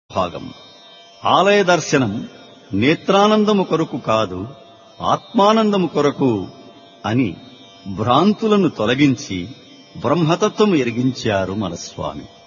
భాగం. ఆలయ దర్శనం నేత్రానందము కొరకు కాదు, ఆత్మానందము కొరకు అని భ్రాంతులను తొలగించి బ్రహ్మతత్వము ఎరిగించారు మన స్వామి.